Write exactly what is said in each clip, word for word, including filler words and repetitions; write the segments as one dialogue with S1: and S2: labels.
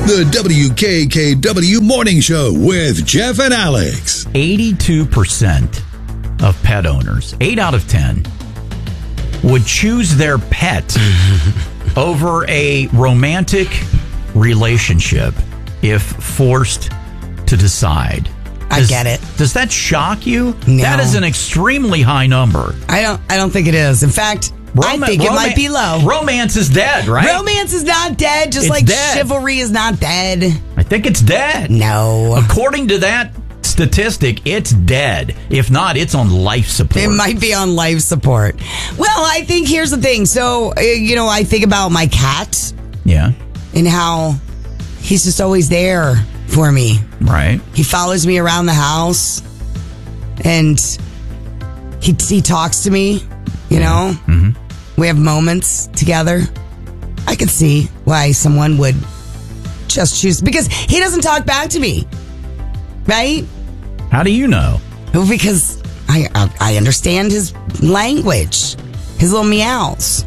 S1: The W K K W Morning Show with Jeff and Alex.
S2: eighty-two percent of pet owners, eight out of ten, would choose their pet over a romantic relationship if forced to decide.
S3: I
S2: Does,
S3: get it.
S2: Does that shock you?
S3: No.
S2: That is an extremely high number.
S3: I don't. I don't think it is. In fact,
S2: Roma-
S3: I think it
S2: Roma-
S3: might be low.
S2: Romance is dead, right?
S3: Romance is not dead, just
S2: It's
S3: like
S2: dead.
S3: chivalry is not dead.
S2: I think it's dead.
S3: No.
S2: According to that statistic, it's dead. If not, it's on life support.
S3: It might be on life support. Well, I think here's the thing. So, uh, you know, I think about my cat
S2: Yeah.
S3: and how he's just always there for me.
S2: Right.
S3: He follows me around the house and he he talks to me, you know.
S2: Mm-hmm.
S3: We have moments together. I could see why someone would just choose, because he doesn't talk back to me, right?
S2: How do you know?
S3: Well, because I, I I understand his language, his little meows.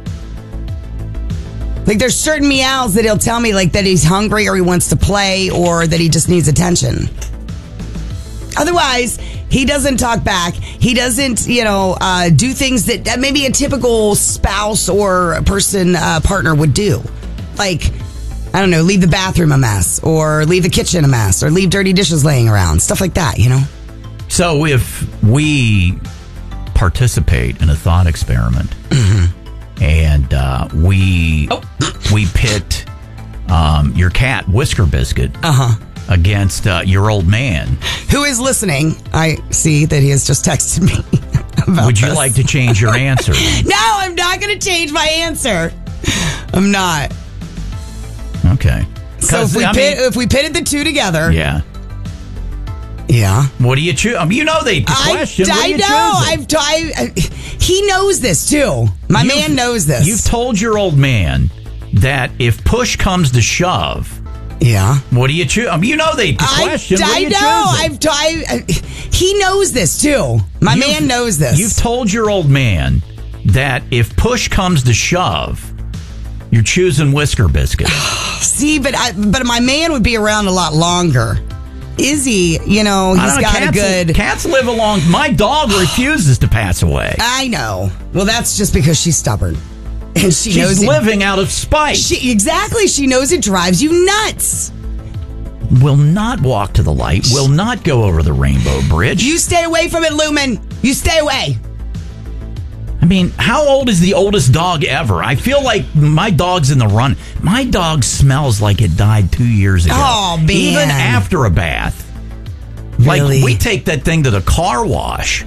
S3: Like there's certain meows that he'll tell me, like that he's hungry or he wants to play or that he just needs attention. Otherwise, he doesn't talk back. He doesn't, you know, uh, do things that, that maybe a typical spouse or a person, uh, partner would do. Like, I don't know, leave the bathroom a mess or leave the kitchen a mess or leave dirty dishes laying around. Stuff like that, you know?
S2: So if we participate in a thought experiment and uh, we
S3: Oh.
S2: we pit um, your cat, Whisker Biscuit,
S3: Uh-huh.
S2: against uh, your old man,
S3: Who is listening? I see that he has just texted me about
S2: would you
S3: this.
S2: like to change your answer?
S3: No, I'm not going to change my answer. I'm not.
S2: Okay.
S3: So if we,
S2: I
S3: pit,
S2: mean,
S3: if we pitted the two together.
S2: yeah.
S3: Yeah.
S2: What do you choose? I mean, you know the question.
S3: I,
S2: What
S3: I
S2: are you
S3: know.
S2: choosing?
S3: I've t- I, I, he knows this too. My
S2: You've-
S3: man knows this.
S2: You've told your old man that if push comes to shove,
S3: yeah.
S2: what do you choose? I mean, you know the question.
S3: I,
S2: What are
S3: I
S2: you
S3: know.
S2: choosing?
S3: I've t- I, I, he knows this too. My
S2: You've-
S3: man knows this.
S2: You've told your old man that if push comes to shove, you're choosing Whisker Biscuit.
S3: See, but I, but my man would be around a lot longer. Izzy, you know,
S2: I
S3: he's
S2: don't know,
S3: got
S2: cats,
S3: a good.
S2: Cats live along. My dog refuses to pass away.
S3: I know. Well, that's just because she's stubborn, and she
S2: She's
S3: knows it-
S2: living out of spite.
S3: She, exactly. She knows it drives you nuts.
S2: Will not walk to the light. Will not go over the rainbow bridge.
S3: You stay away from it, Lumen. You stay away.
S2: I mean, how old is the oldest dog ever? I feel like my dog's in the run. My dog smells like it died two years ago.
S3: Oh, man.
S2: Even after a bath.
S3: Really?
S2: Like, we take that thing to the car wash.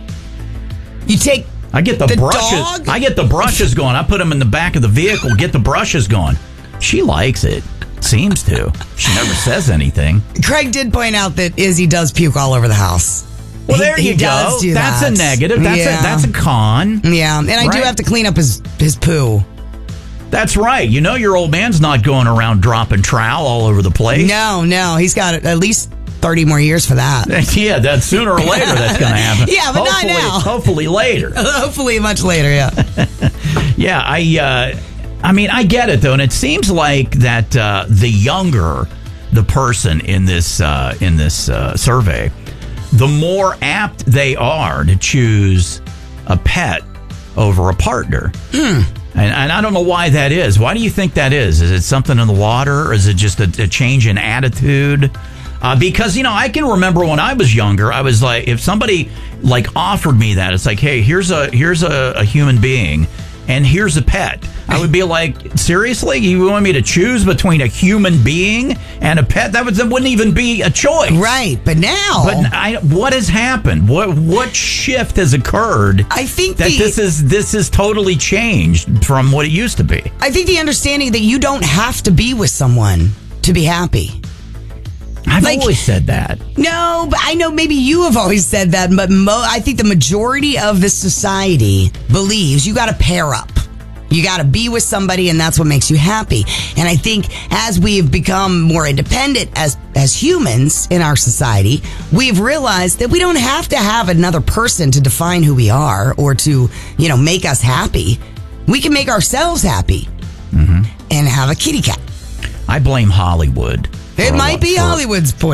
S3: You take.
S2: I get the,
S3: The
S2: brushes.
S3: dog?
S2: I get the brushes going. I put them in the back of the vehicle, get the brushes going. She likes it. Seems to. She never says anything.
S3: Craig did point out that Izzy does puke all over the house.
S2: Well,
S3: He-
S2: there
S3: he
S2: you go.
S3: does do
S2: That's
S3: that.
S2: a negative. That's
S3: Yeah.
S2: a that's a con.
S3: Yeah, and I do
S2: Right.
S3: have to clean up his his poo.
S2: That's right. You know your old man's not going around dropping trowel all over the place.
S3: No, no, he's got at least thirty more years for that.
S2: Yeah, that sooner or later that's going to happen.
S3: Yeah, but not
S2: hopefully,
S3: now.
S2: Hopefully later.
S3: Hopefully, much later. Yeah.
S2: Yeah, I uh, I mean, I get it though, and it seems like that uh, the younger the person in this uh, in this uh, survey, the more apt they are to choose a pet over a partner.
S3: Hmm.
S2: And, and I don't know why that is. Why do you think that is? Is it something in the water, or is it just a, a change in attitude? Uh, because, you know, I can remember when I was younger, I was like, if somebody like offered me that, it's like, hey, here's a here's a, a human being and here's a pet. I would be like, seriously? You want me to choose between a human being and a pet? That, would, that wouldn't even be a choice.
S3: Right, but now,
S2: But I, what has happened? What what shift has occurred?
S3: I think
S2: that
S3: the-
S2: this is this is totally changed from what it used to be.
S3: I think the understanding that you don't have to be with someone to be happy.
S2: I've
S3: Like-
S2: always said that.
S3: No, but I know maybe you have always said that, but mo- I think the majority of this society believes you got to pair up. You got to be with somebody, and that's what makes you happy. And I think as we have become more independent as as humans in our society, we've realized that we don't have to have another person to define who we are or to, you know, make us happy. We can make ourselves happy and have a kitty cat.
S2: I blame Hollywood.
S3: It
S2: for a
S3: might
S2: lot-
S3: be
S2: for-
S3: Hollywood's point.